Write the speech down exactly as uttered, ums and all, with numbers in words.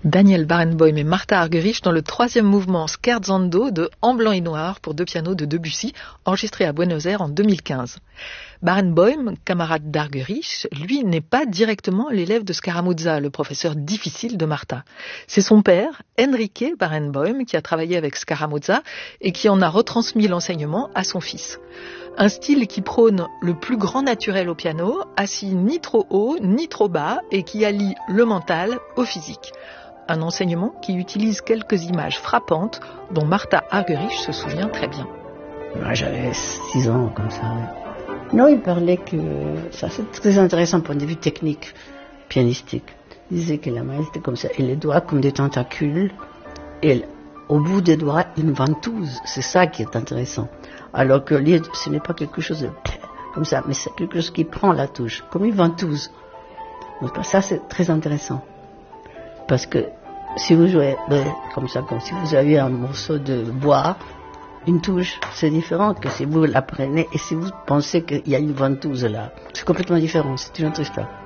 Daniel Barenboim et Martha Argerich dans le troisième mouvement Scherzando de En blanc et noir pour deux pianos de Debussy, enregistré à Buenos Aires en deux mille quinze. Barenboim, camarade d'Argerich, lui n'est pas directement l'élève de Scaramuzza, le professeur difficile de Martha. C'est son père, Enrique Barenboim, qui a travaillé avec Scaramuzza et qui en a retransmis l'enseignement à son fils. Un style qui prône le plus grand naturel au piano, assis ni trop haut ni trop bas et qui allie le mental au physique. Un enseignement qui utilise quelques images frappantes dont Martha Argerich se souvient très bien. Moi, j'avais six ans comme ça. Ouais. Non, il parlait que ça c'est très intéressant point de vue technique, pianistique. Il disait que la main était comme ça et les doigts comme des tentacules et au bout des doigts une ventouse. C'est ça qui est intéressant. Alors que ce n'est pas quelque chose de comme ça, mais c'est quelque chose qui prend la touche, comme une ventouse. Donc ça c'est très intéressant. Parce que si vous jouez ben, comme ça, comme si vous aviez un morceau de bois, une touche, c'est différent que si vous la prenez et si vous pensez qu'il y a une ventouse là. C'est complètement différent, c'est une autre histoire.